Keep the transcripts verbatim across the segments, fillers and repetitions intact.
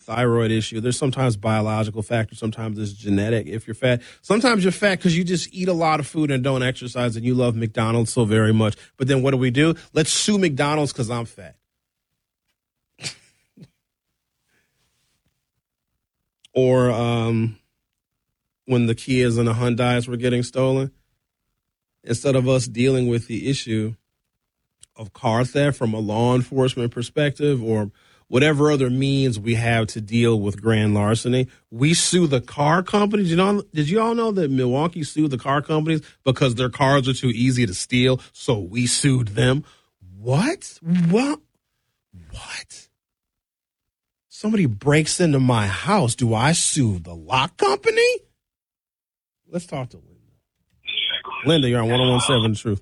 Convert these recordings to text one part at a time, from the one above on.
thyroid issue. There's sometimes biological factors. Sometimes it's genetic if you're fat. Sometimes you're fat because you just eat a lot of food and don't exercise and you love McDonald's so very much. But then what do we do? Let's sue McDonald's because I'm fat. Or um, when the Kias and the Hyundais were getting stolen, instead of us dealing with the issue of car theft from a law enforcement perspective or whatever other means we have to deal with grand larceny, we sue the car companies. You know, did you all know that Milwaukee sued the car companies because their cars are too easy to steal? So we sued them. What? What? What? Somebody breaks into my house. Do I sue the lock company? Let's talk to Linda. Linda, you're on one oh one seven Truth.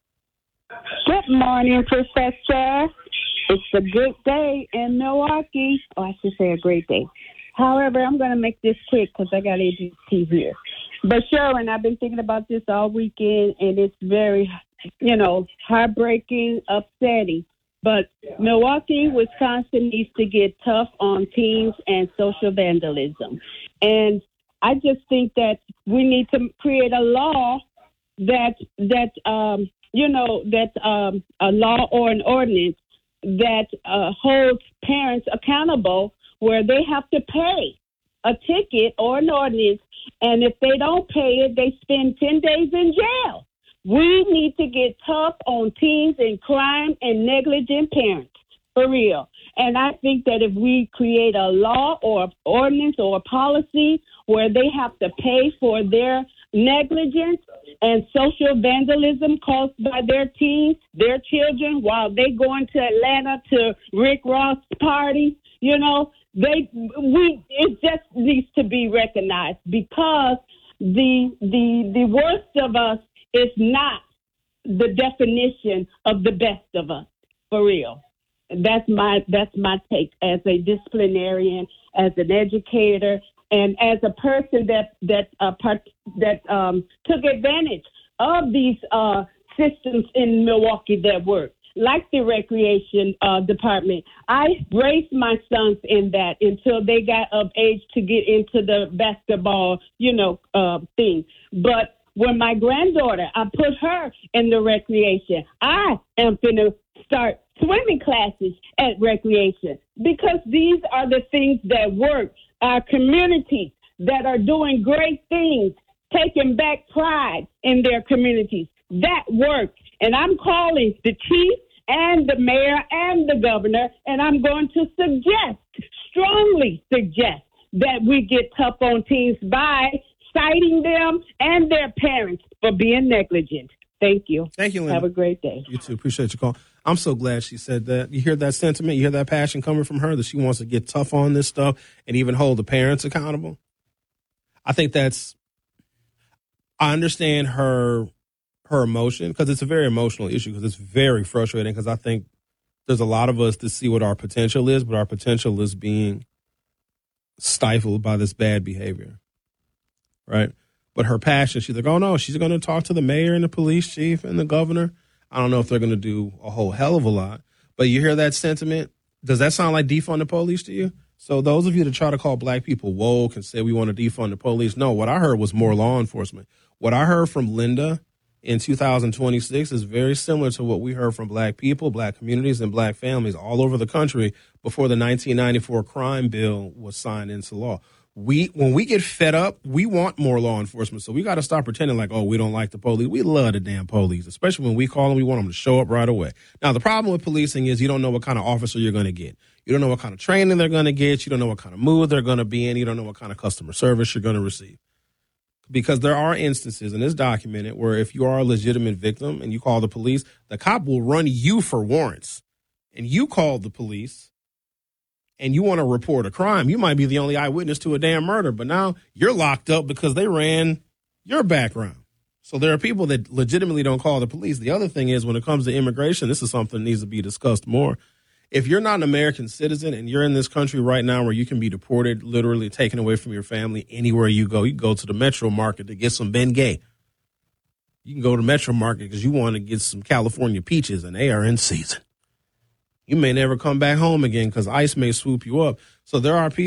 Good morning, Professor. It's a good day in Milwaukee. Oh, I should say a great day. However, I'm going to make this quick because I got A D T here. But Sherwin, I've been thinking about this all weekend, and it's very, you know, heartbreaking, upsetting. But Milwaukee, Wisconsin needs to get tough on teens and social vandalism. And I just think that we need to create a law that, that um, you know, that um, a law or an ordinance that uh, holds parents accountable where they have to pay a ticket or an ordinance. And if they don't pay it, they spend ten days in jail. We need to get tough on teens and crime and negligent parents, for real. And I think that if we create a law or an ordinance or a policy where they have to pay for their negligence and social vandalism caused by their teens, their children, while they going to Atlanta to Rick Ross' party, you know, they we it just needs to be recognized because the the the worst of us is not the definition of the best of us, for real. That's my that's my take as a disciplinarian, as an educator, and as a person that that uh, part, that um, took advantage of these uh, systems in Milwaukee that work, like the recreation uh, department. I raised my sons in that until they got of age to get into the basketball, you know, uh, thing. But when my granddaughter, I put her in the recreation. I am going to start swimming classes at recreation because these are the things that work. Our communities that are doing great things, taking back pride in their communities, that works. And I'm calling the chief and the mayor and the governor, and I'm going to suggest, strongly suggest, that we get tough on teens by citing them and their parents for being negligent. Thank you. Thank you, Linda. Have a great day. You too. Appreciate your call. I'm so glad she said that. You hear that sentiment? You hear that passion coming from her that she wants to get tough on this stuff and even hold the parents accountable? I think that's, I understand her her emotion because it's a very emotional issue because it's very frustrating because I think there's a lot of us that see what our potential is, but our potential is being stifled by this bad behavior. Right. But her passion, she's like, oh, no, she's going to talk to the mayor and the police chief and the governor. I don't know if they're going to do a whole hell of a lot. But you hear that sentiment? Does that sound like defund the police to you? So those of you that try to call black people woke and say we want to defund the police, no, what I heard was more law enforcement. What I heard from Linda in two thousand twenty-six is very similar to what we heard from black people, black communities, and black families all over the country before the nineteen ninety-four crime bill was signed into law. We, when we get fed up, we want more law enforcement. So we got to stop pretending like, oh, we don't like the police. We love the damn police, especially when we call them. We want them to show up right away. Now, the problem with policing is you don't know what kind of officer you're going to get. You don't know what kind of training they're going to get. You don't know what kind of mood they're going to be in. You don't know what kind of customer service you're going to receive. Because there are instances, and it's documented, where if you are a legitimate victim and you call the police, the cop will run you for warrants. And you call the police. And you want to report a crime, you might be the only eyewitness to a damn murder, but now you're locked up because they ran your background. So there are people that legitimately don't call the police. The other thing is when it comes to immigration, this is something that needs to be discussed more. If you're not an American citizen and you're in this country right now where you can be deported, literally taken away from your family anywhere you go, you can go to the Metro Market to get some Bengay. You can go to Metro Market because you want to get some California peaches and they are in season. You may never come back home again because ICE may swoop you up. So there are people